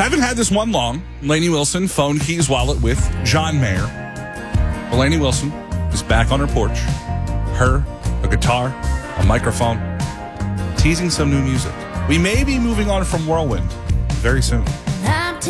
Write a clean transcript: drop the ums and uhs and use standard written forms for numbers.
Haven't had this one long. Lainey Wilson, phone, keys, wallet with John Mayer. Well, Lainey Wilson is back on her porch. Her, a guitar, a microphone, teasing some new music. We may be moving on from Whirlwind very soon.